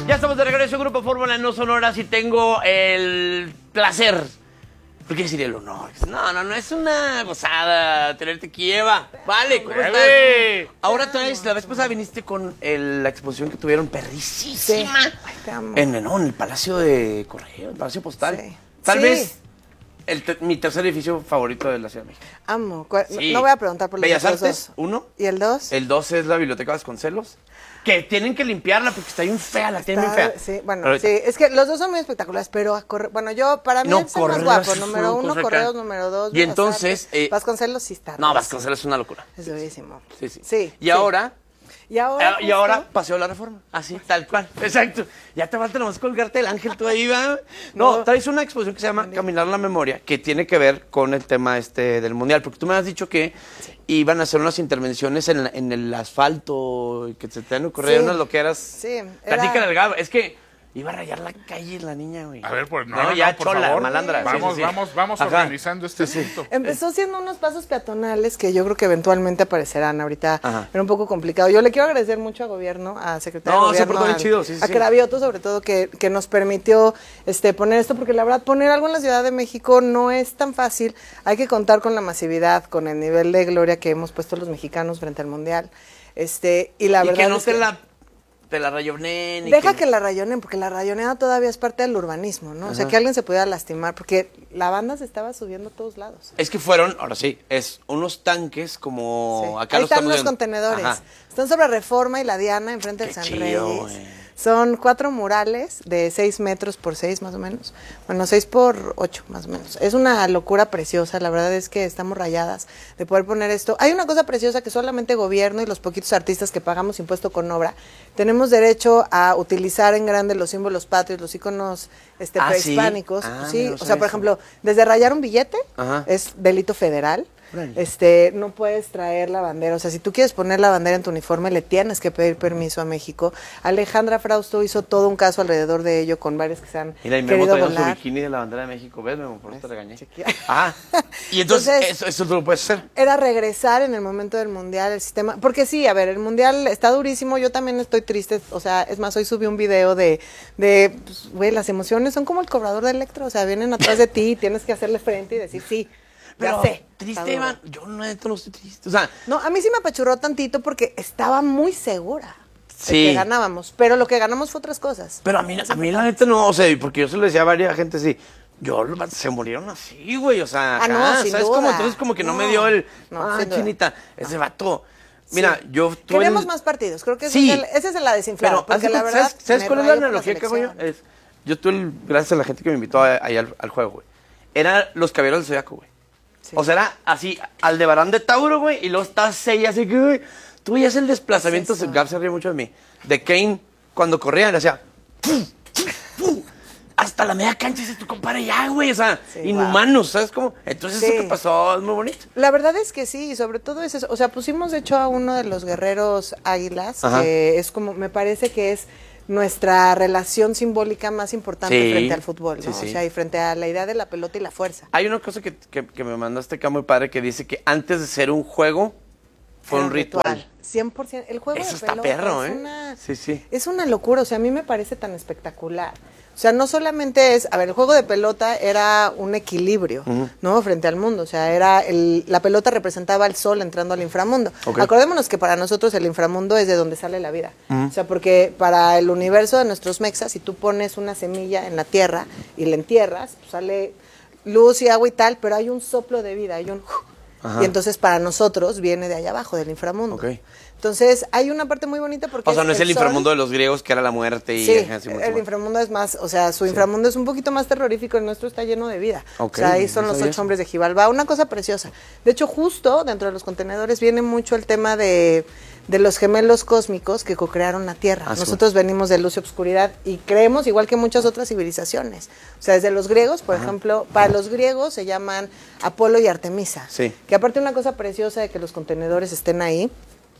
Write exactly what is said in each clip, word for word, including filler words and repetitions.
Ya estamos de regreso, Grupo Fórmula No Sonoras, y tengo el placer, ¿por qué decir el honor? No, no, no, es una gozada tenerte aquí, Eva. Vale, ¿cómo estás? Ahora traes, la vez pasada viniste con el- la exposición que tuvieron perricísima. Ay, te amo. En, no, en el Palacio de Correo, el Palacio Postal. Sí. Tal Sí. vez el te- mi tercer edificio favorito de la Ciudad de México. Amo. Cu- Sí. No voy a preguntar por los Bellas otros Artes, dos. uno. ¿Y el dos? El dos es la Biblioteca Vasconcelos, que tienen que limpiarla porque está bien fea, la tienen bien Está- fea. Sí, bueno, Ahorita- sí. Es que los dos son muy espectaculares, pero a corre- bueno, yo, para mí No, es el más Correos guapo. es Número una uno, cosa acá. Correos, número dos. Y Bellas entonces, Artes. eh, Vasconcelos sí está. No, ruísimo. Vasconcelos es una locura. Es durísimo. Sí, sí. Sí. Y sí. ahora, Y ahora. eh, y justo- ahora Paseo de la Reforma. Así, tal cual. Exacto. Ya te falta nomás colgarte el ángel tú ahí, ¿va? No, No. traes una exposición que se llama Caminar la Memoria, que tiene que ver con el tema este del Mundial. Porque tú me has dicho que iban a hacer unas intervenciones en, la- en el asfalto, y que se te han ocurrido Sí. unas loqueras. Sí, era- Platícale al Gabo. Es que iba a rayar la calle la niña, güey. A ver, pues no, No, no, ya por chola, favor. malandra. Sí, Vamos, sí, sí. vamos, vamos Ajá. organizando este Sí, sí. asunto. Empezó siendo unos pasos peatonales que yo creo que eventualmente aparecerán. Ahorita Ajá. era un poco complicado. Yo le quiero agradecer mucho a gobierno, a secretario No, de se gobierno, portó bien al- chido, sí, sí, a sí. Cravioto sobre todo, que, que nos permitió este poner esto, porque la verdad poner algo en la Ciudad de México no es tan fácil. Hay que contar con la masividad, con el nivel de gloria que hemos puesto los mexicanos frente al Mundial. Este, y la y verdad que no es te que- la, te la rayonen. y Deja que la rayonen, porque la rayoneada todavía es parte del urbanismo, ¿no? O sea, Ajá. que alguien se pudiera lastimar, porque la banda se estaba subiendo a todos lados. Es que fueron, ahora sí, es unos tanques como Sí. acá Ahí los están estamos los viendo. contenedores. Ajá. Están sobre Reforma y la Diana, enfrente del Qué San chido, Reyes. güey. Son cuatro murales de seis metros por seis, más o menos. Bueno, seis por ocho, más o menos. Es una locura preciosa. La verdad es que estamos rayadas de poder poner esto. Hay una cosa preciosa que solamente gobierno y los poquitos artistas que pagamos impuesto con obra tenemos derecho a utilizar en grande los símbolos patrios, los íconos este, Ah, ¿sí? prehispánicos. Ah, Sí, no o sea, sabía por eso. ejemplo, desde rayar un billete Ajá. es delito federal. Órale. Este, no puedes traer la bandera, o sea, si tú quieres poner la bandera en tu uniforme, le tienes que pedir permiso a México. Alejandra Frausto hizo todo un caso alrededor de ello con varios que se han Mira, y Memo querido traía su volar. bikini de la bandera de México. ¿Ves, Memo? Por eso te regañé. Chequea. Ah, y entonces, Entonces- eso, eso tú lo puedes hacer. Era regresar en el momento del mundial el sistema, porque sí, a ver, el mundial está durísimo, yo también estoy triste, o sea, es más, hoy subí un video de, de, pues, güey, las emociones son como el cobrador de Electro, o sea, vienen atrás de ti y tienes que hacerle frente y decir, sí, Pero ya sé. está triste, duro. Iván. Yo no, esto no estoy triste. O sea, No, a mí sí me apachurró tantito porque estaba muy segura de Sí. que ganábamos, pero lo que ganamos fue otras cosas. pero a mí, a mí la neta no, o sea, porque yo se lo decía a varias gente así. Yo, se murieron así, güey, o sea, Ah, no, ajá, sin ¿sabes duda. cómo? Entonces como que no, me dio el, No, ah, sin duda. chinita, ese vato. Mira, yo tuve Queremos el- más partidos, creo que ese, Sí. es, el, ese es la desinflada, Pero, porque haz de la cuenta, verdad... ¿sabes, ¿sabes me cuál es la rayo por analogía que hago yo? selección. Es, yo tuve, el- gracias a la gente que me invitó a- ahí al, al juego, güey. Era los caballeros del Zodiaco, güey. Sí. O sea, era así, Aldebarán de Tauro, güey, y luego está Seiya, así que, güey, tú veías el desplazamiento, Es eso. Gab se ríe mucho de mí, de Kane, cuando corría, le hacía, ¡pum! ¡pum! Hasta la media cancha, ese tu compadre ya, güey, o sea, Sí, inhumanos, ¿sabes cómo? Entonces Sí. eso que pasó es muy bonito. La verdad es que sí, y sobre todo es eso. O sea, pusimos de hecho a uno de los guerreros águilas, Ajá. que es como, me parece que es nuestra relación simbólica más importante Sí, frente al fútbol, ¿no? sí, sí. O sea, y frente a la idea de la pelota y la fuerza. Hay una cosa que, que, que me mandaste acá muy padre que dice que antes de ser un juego, fue Era un ritual. cien por ciento. El juego Eso de está pelota perro, es ¿eh? una, Sí, sí. es una locura, o sea, a mí me parece tan espectacular. O sea, no solamente es, a ver, el juego de pelota era un equilibrio, ¿no? Frente al mundo, o sea, era el, la pelota representaba al sol entrando al inframundo. Ok. Acordémonos que para nosotros el inframundo es de donde sale la vida. O sea, porque para el universo de nuestros mexas, si tú pones una semilla en la tierra y la entierras, pues sale luz y agua y tal, pero hay un soplo de vida, hay un... Ajá. Y entonces para nosotros viene de allá abajo, del inframundo. Ok. Entonces hay una parte muy bonita porque... O sea, no es el sol- inframundo de los griegos que era la muerte y... Sí, ajá, sí, mucho el más. inframundo es más, o sea, su inframundo es un poquito más terrorífico, el nuestro está lleno de vida. Ok, o sea, ahí son no los sabía ocho eso. hombres de Xibalbá, una cosa preciosa. De hecho, justo dentro de los contenedores viene mucho el tema de, de los gemelos cósmicos que co-crearon la Tierra. Ah, sí. Nosotros venimos de luz y obscuridad y creemos igual que muchas otras civilizaciones. O sea, desde los griegos, por ejemplo, para los griegos se llaman Apolo y Artemisa. Sí. Que aparte una cosa preciosa de que los contenedores estén ahí,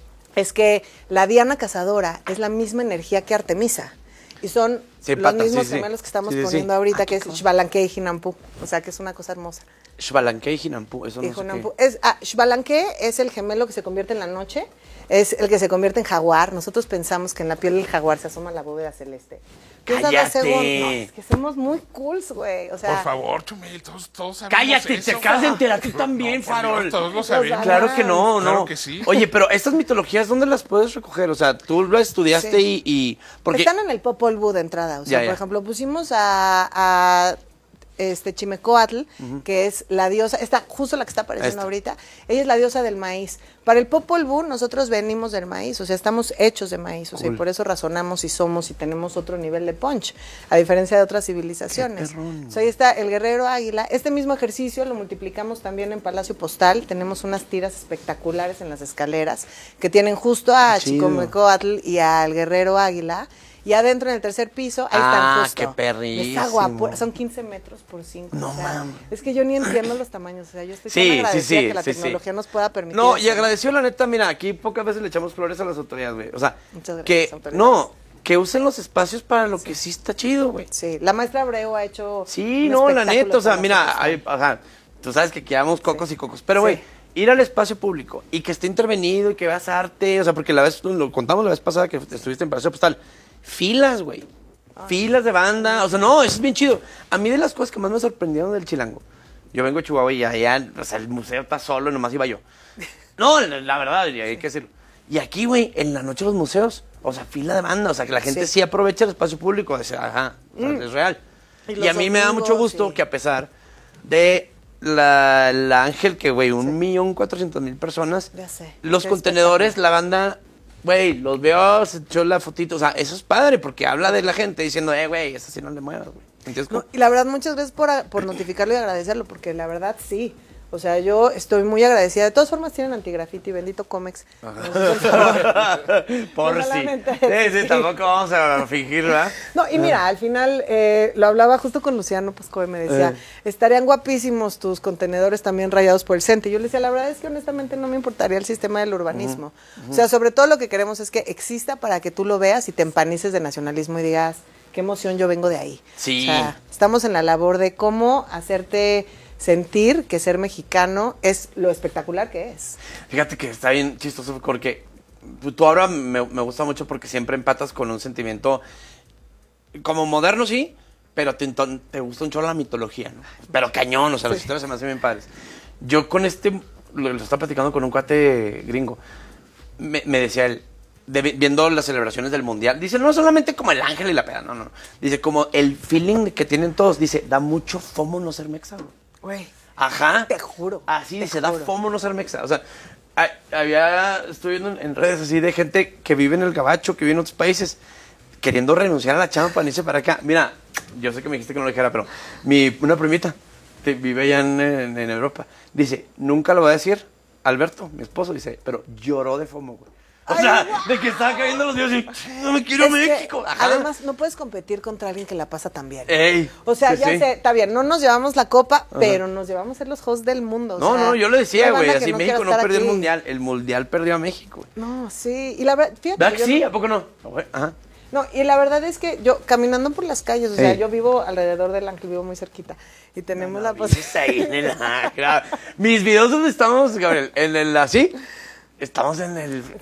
es que la Diana cazadora es la misma energía que Artemisa. Y son Sí, los patas, mismos sí, sí. gemelos que estamos Sí, sí, sí. poniendo ahorita, Ah, que qué es Xbalanque y Hinampu. O sea, que es una cosa hermosa. Xbalanque y Hinampu, eso no Y sé Hinampu- qué. es, ah, Xbalanque es el gemelo que se convierte en la noche. es el que se convierte en jaguar. Nosotros pensamos que en la piel del jaguar se asoma la bóveda celeste. ¿Qué es ¡Cállate! según? No, es que somos muy cools, güey. O sea, Por favor, Chumel, todos, todos sabemos Cállate, eso. te acabas de enterar tú también, No, por Farol. Dios, todos lo Los sabemos. Claro que no, no. Claro que sí. Oye, pero estas mitologías, ¿dónde las puedes recoger? O sea, tú lo estudiaste Sí. y, y... Porque... están en el Popol Vuh de entrada. O sea, Ya, ya. por ejemplo, pusimos a, a este Chimecoatl, que es la diosa, está justo la que está apareciendo Esta. ahorita. Ella es la diosa del maíz. Para el Popol Vuh nosotros venimos del maíz, o sea, estamos hechos de maíz, o sea, Cool. y por eso razonamos y somos y tenemos otro nivel de punch, a diferencia de otras civilizaciones. Qué perrón. O sea, ahí está el guerrero águila. Este mismo ejercicio lo multiplicamos también en Palacio Postal. Tenemos unas tiras espectaculares en las escaleras que tienen justo a Qué chido. Chicomecoatl y al guerrero águila. Y adentro en el tercer piso, ahí Ah, están justo. qué perrísimo. Está guapo, son quince metros por cinco. No o sea, mames. es que yo ni entiendo los tamaños, o sea, yo estoy Sí, tan sí, agradecida sí, que la sí, sí. tecnología nos pueda permitir. No, y hacer- agradeció la neta, mira, aquí pocas veces le echamos flores a las autoridades, güey. O sea, Muchas gracias, que autoridades. no, que usen los espacios para lo que sí está chido, güey. Sí, la maestra Abreu ha hecho. Sí, un no, la espectáculo neta, o sea, con mira, nosotros. hay, o sea, tú sabes que quedamos cocos y cocos, pero güey, Sí. ir al espacio público y que esté intervenido y que veas arte, o sea, porque la vez, lo contamos la vez pasada que estuviste en Palacio Postal, filas, güey, filas de banda, o sea, no, eso es bien chido. A mí de las cosas que más me sorprendieron del Chilango, yo vengo de Chihuahua y allá, o sea, el museo está solo, nomás iba yo. No, la, la verdad, y hay que decirlo. Y aquí, güey, en la noche los museos, o sea, fila de banda, o sea, que la gente sí, Sí. aprovecha el espacio público, o sea, ajá, o sea, es real. Y Y, los a mí me da mucho domingos, gusto sí. que a pesar de la, la Ángel, que, güey, un millón cuatrocientos mil personas, Ya sé. los Qué contenedores, la banda, güey, los veo, se echó la fotito, o sea, eso es padre, porque habla de la gente diciendo, eh, güey, eso sí no le muevas, güey. ¿Entiendes? No, y la verdad, muchas gracias por, a- por notificarlo y agradecerlo, porque la verdad sí. O sea, yo estoy muy agradecida. De todas formas, tienen antigrafiti, bendito Comex. Por no sí. solamente- Sí, sí, sí. tampoco vamos a fingir, ¿verdad? No, y mira, al final eh, lo hablaba justo con Luciano Pascoe, me decía, Eh. estarían guapísimos tus contenedores también rayados por el CENTE. Y yo le decía, la verdad es que honestamente no me importaría el sistema del urbanismo. O sea, sobre todo lo que queremos es que exista para que tú lo veas y te empanices de nacionalismo y digas, qué emoción, yo vengo de ahí. Sí. O sea, estamos en la labor de cómo hacerte sentir que ser mexicano es lo espectacular que es. Fíjate que está bien chistoso porque tú ahora me, me gusta mucho porque siempre empatas con un sentimiento como moderno, sí, pero te, enton- te gusta un chorro la mitología, ¿no? Pero cañón, o sea, las historias se me hacen bien padres. Yo con este, lo, lo estaba platicando con un cuate gringo, me, me decía él, de- viendo las celebraciones del mundial, dice, no solamente como el ángel y la peda, no, no, dice, como el feeling que tienen todos, dice, da mucho fomo no ser mexa, güey. Güey. Ajá. Te juro, Así te se da juro. fomo no ser mexa. O sea, hay- había, estoy viendo en, en redes así de gente que vive en el gabacho, que vive en otros países, queriendo renunciar a la chamba para irse para acá. Mira, yo sé que me dijiste que no lo dijera, pero mi, una primita que vive allá en, en- en Europa, dice, nunca lo voy a decir, Alberto, mi esposo, dice, pero lloró de fomo, güey. O Ay, sea, guau. de que estaba cayendo los dioses y no me quiero Es que, México. Ajá. además, no puedes competir contra alguien que la pasa tan bien. Ey, O sea, sí, ya sí. sé, está bien, no nos llevamos la copa, pero nos llevamos a ser los hosts del mundo. o No, sea, no, yo lo decía, hay güey, banda que así no México quiere no estar perdió el aquí. mundial, el mundial perdió a México, güey. No, sí, y la verdad, fíjate. ¿Verdad que que yo sí? no- ¿A poco no? Güey, ajá. No, y la verdad es que yo, caminando por las calles, o sea, Ey. yo vivo alrededor del Ángel, vivo muy cerquita, y tenemos la Vives posibilidad. ahí en el- ah, claro. Mis videos donde estamos, Gabriel, en el así, estamos en el